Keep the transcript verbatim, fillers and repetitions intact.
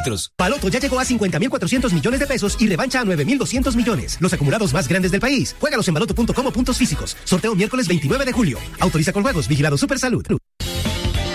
metros. Baloto ya llegó a cincuenta mil cuatrocientos millones de pesos y revancha a nueve mil doscientos millones. Los acumulados más grandes del país. Juégalos en baloto punto com o puntos físicos. Sorteo miércoles veintinueve de julio. Autoriza con juegos. Vigilado Supersalud.